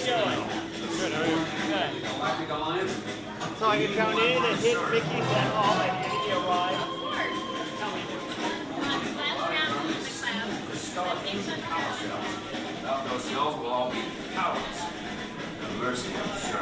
going? Good, how are you? Good. Galactic Alliance? So have you found any that hit Mickey's at all at any of your rides? Tell me. The Star Fusion power cells. Without those cells, we'll all be powerless. No mercy, sure.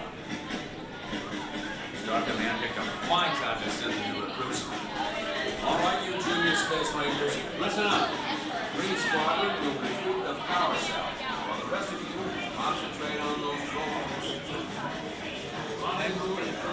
Star Command picked a fine time to send the new recruits. All right, you junior Space Rangers, listen up. Green Squadron will recruit the power cells, while the rest of you concentrate on those drones. Rendezvous and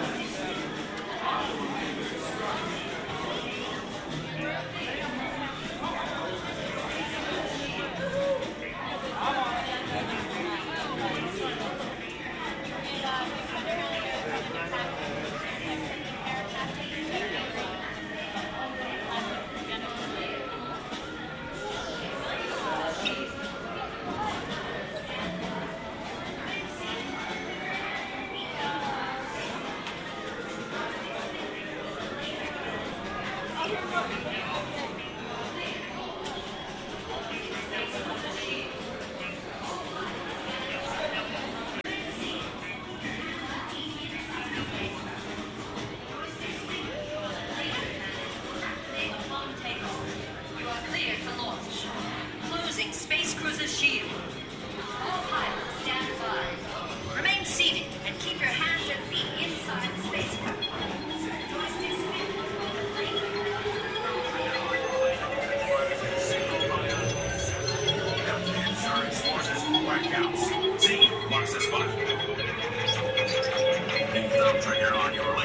Space Cruiser Shield. All pilots stand by. Remain seated and keep your hands and feet inside the spacecraft. Insurance forces, blackouts. Z, marks the spot. Leave thumb trigger on your left.